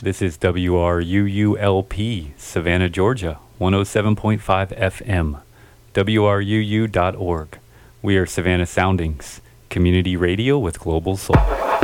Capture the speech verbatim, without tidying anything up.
This is W R U U L P, Savannah, Georgia, one oh seven point five F M, W R U U dot org. We are Savannah Soundings, community radio with global soul.